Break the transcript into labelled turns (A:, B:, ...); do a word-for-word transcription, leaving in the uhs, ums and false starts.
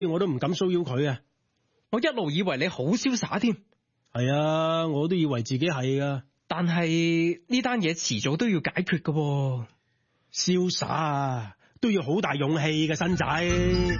A: 我都唔敢騷擾佢啊。
B: 我一路以為你好瀟灑添。
A: 係啊，我都以為自己係噶。
B: 但係呢單嘢遲早都要解決噶喎。
A: 瀟灑啊，都要好大勇氣嘅新仔。